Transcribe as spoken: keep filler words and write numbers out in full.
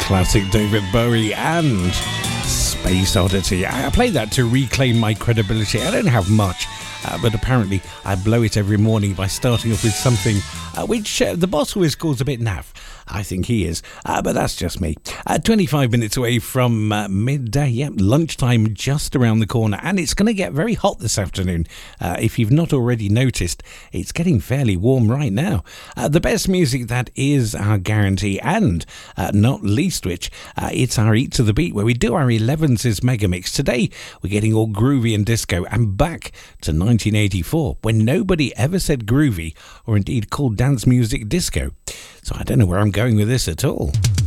Classic David Bowie and Space Oddity. I play that to reclaim my credibility. I don't have much, uh, but apparently I blow it every morning by starting off with something uh, which uh, the boss always calls a bit naff. I think he is, uh, but that's just me. Uh, twenty-five minutes away from uh, midday, yep, lunchtime just around the corner, and it's going to get very hot this afternoon. Uh, if you've not already noticed, it's getting fairly warm right now. Uh, the best music, that is our guarantee, and uh, not least which, uh, it's our Eat to the Beat, where we do our elevens mega mix. Today, we're getting all groovy and disco, and back to nineteen eighty-four, when nobody ever said groovy, or indeed called dance music disco. So I don't know where I'm going with this at all.